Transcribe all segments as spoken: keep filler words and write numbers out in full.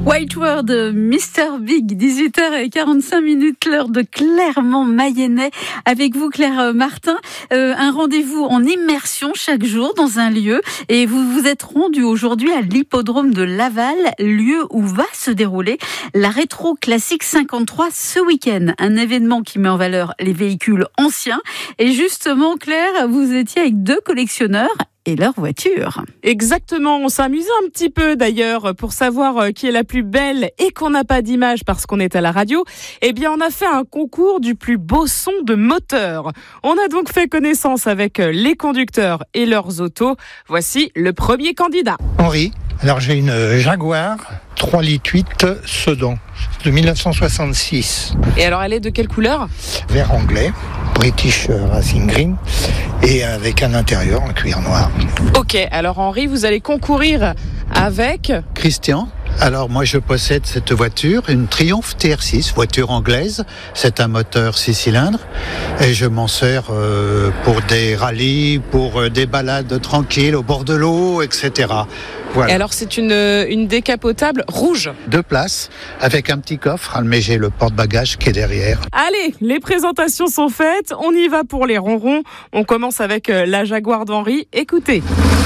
White World, Mister Big, dix-huit heures quarante-cinq minutes, l'heure de Clermont-Mayennais. Avec vous, Claire Martin, euh, un rendez-vous en immersion chaque jour dans un lieu. Et vous vous êtes rendu aujourd'hui à l'hippodrome de Laval, lieu où va se dérouler la Rétro Classique cinquante-trois ce week-end. Un événement qui met en valeur les véhicules anciens. Et justement, Claire, vous étiez avec deux collectionneurs et leur voiture. Exactement, on s'amusait un petit peu d'ailleurs pour savoir qui est la plus belle et qu'on n'a pas d'image parce qu'on est à la radio. Eh bien, on a fait un concours du plus beau son de moteur. On a donc fait connaissance avec les conducteurs et leurs autos. Voici le premier candidat. Henri, alors j'ai une Jaguar trois litres huit sedan de dix-neuf cent soixante-six. Et alors, elle est de quelle couleur ? Vert anglais, British Racing Green, et avec un intérieur en cuir noir. Ok, alors Henri, vous allez concourir avec... Christian. Alors moi je possède cette voiture, une Triumph T R six, voiture anglaise. C'est un moteur six cylindres et je m'en sers euh, pour des rallyes, pour euh, des balades tranquilles au bord de l'eau, et cetera. Voilà. Et alors c'est une, une décapotable rouge. Deux places avec un petit coffre, mais j'ai le porte-bagages qui est derrière. Allez, les présentations sont faites, on y va pour les ronrons. On commence avec la Jaguar d'Henri. Écoutez.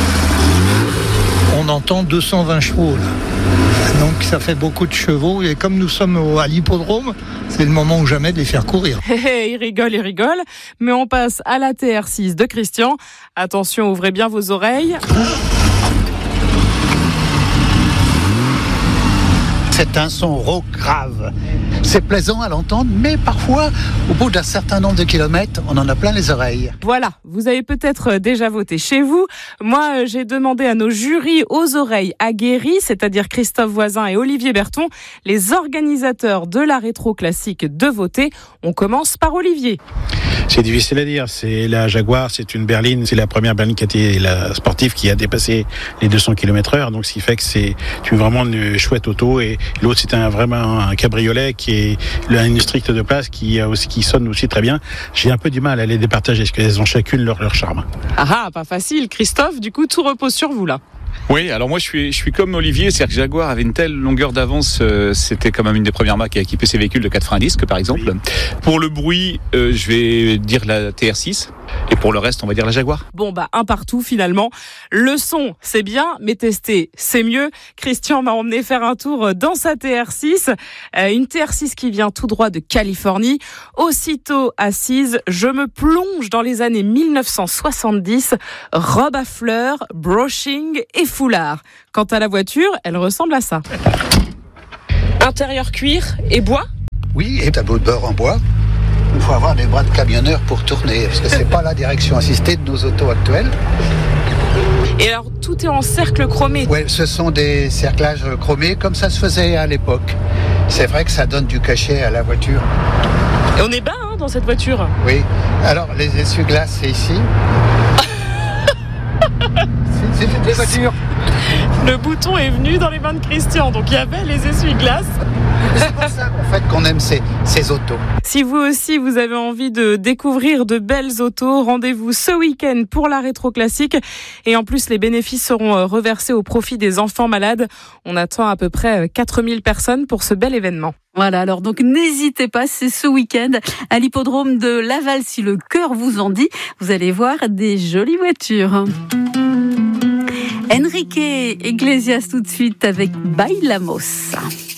On entend deux cent vingt chevaux là. Donc ça fait beaucoup de chevaux et comme nous sommes à l'hippodrome, c'est le moment ou jamais de les faire courir. Il rigole, il rigole. Mais on passe à la T R six de Christian. Attention, ouvrez bien vos oreilles. C'est un son rauque grave. C'est plaisant à l'entendre, mais parfois, au bout d'un certain nombre de kilomètres, on en a plein les oreilles. Voilà, vous avez peut-être déjà voté chez vous. Moi, j'ai demandé à nos jurys aux oreilles aguerries, c'est-à-dire Christophe Voisin et Olivier Berton, les organisateurs de la Rétro Classique, de voter. On commence par Olivier. C'est difficile à dire. C'est la Jaguar, c'est une berline, c'est la première berline qui a été la sportive qui a dépassé les deux cents kilomètres heure. Donc, ce qui fait que c'est vraiment une chouette auto. Et l'autre, c'est un, vraiment un cabriolet qui est une stricte de place qui, a aussi, qui sonne aussi très bien. J'ai un peu du mal à les départager parce qu'elles ont chacune leur, leur charme. Ah ah, pas facile. Christophe, du coup, tout repose sur vous là. Oui, alors moi je suis, je suis comme Olivier, c'est-à-dire que Jaguar avait une telle longueur d'avance, euh, c'était quand même une des premières marques qui a équipé ses véhicules de quatre freins à disque par exemple. Oui. Pour le bruit, euh, je vais dire la T R six et pour le reste on va dire la Jaguar. Bon bah un partout finalement. Le son c'est bien, mais tester c'est mieux. Christian m'a emmené faire un tour dans sa T R six, euh, une T R six qui vient tout droit de Californie. Aussitôt assise, je me plonge dans les années dix-neuf cent soixante-dix, robe à fleurs, brushing et foulard. Quant à la voiture, elle ressemble à ça. Intérieur cuir et bois ? Oui, et tableau de bord en bois. Il faut avoir des bras de camionneur pour tourner, parce que c'est pas la direction assistée de nos autos actuelles. Et alors, tout est en cercle chromé ? Oui, ce sont des cerclages chromés, comme ça se faisait à l'époque. C'est vrai que ça donne du cachet à la voiture. Et on est bas hein, dans cette voiture ? Oui. Alors, les essuie-glaces, c'est ici. C'est une des voitures. Le bouton est venu dans les mains de Christian, donc il y avait les essuie-glaces. C'est pour ça en fait qu'on aime ces, ces autos. Si vous aussi vous avez envie de découvrir de belles autos, rendez-vous ce week-end pour la Rétro Classique. Et en plus, les bénéfices seront reversés au profit des enfants malades. On attend à peu près quatre mille personnes pour ce bel événement. Voilà, alors donc n'hésitez pas, c'est ce week-end à l'hippodrome de Laval, si le cœur vous en dit. Vous allez voir des jolies voitures. Enrique Iglesias tout de suite avec Bailamos.